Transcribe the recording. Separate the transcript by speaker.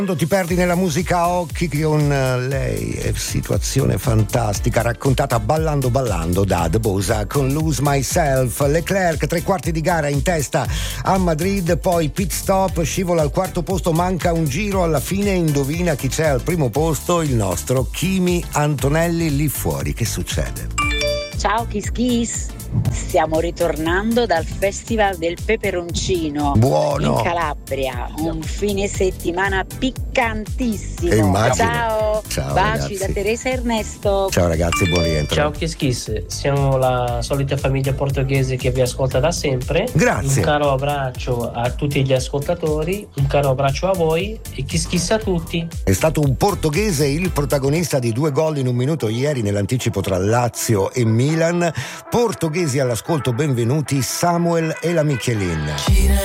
Speaker 1: Quando ti perdi nella musica a occhi con lei, è situazione fantastica, raccontata ballando da The Bosa con Lose Myself. Leclerc 3/4 di gara in testa a Madrid, poi pit stop, scivola al quarto posto, manca un giro, alla fine indovina chi c'è al primo posto? Il nostro Kimi Antonelli lì fuori. Che succede?
Speaker 2: Ciao Kiss Kiss, stiamo ritornando dal Festival del Peperoncino.
Speaker 1: Buono.
Speaker 2: In Calabria, un fine settimana piccantissimo.
Speaker 1: Immagino.
Speaker 2: Ciao,
Speaker 1: ragazzi.
Speaker 2: baci da Teresa e Ernesto.
Speaker 1: Ciao ragazzi, buon rientro.
Speaker 3: Ciao Kiss Kiss, siamo la solita famiglia portoghese che vi ascolta da sempre.
Speaker 1: Grazie.
Speaker 3: Un caro abbraccio a tutti gli ascoltatori, un caro abbraccio a voi e Kiss Kiss a tutti.
Speaker 1: È stato un portoghese il protagonista di 2 gol in un minuto ieri nell'anticipo tra Lazio e Milan. Portoghesi all'ascolto, benvenuti, Samuel e la Michelin.